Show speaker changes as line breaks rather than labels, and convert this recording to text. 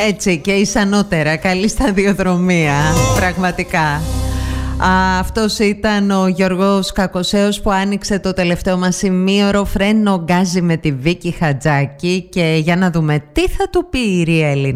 Έτσι και ισανότερα. Καλή σταδιοδρομία. Πραγματικά. Αυτός ήταν ο Γιώργος Κακοσέος που άνοιξε το τελευταίο μας ημίωρο Φρένο γκάζι με τη Βίκη Χατζάκη. Και για να δούμε τι θα του πει η Ριέλη.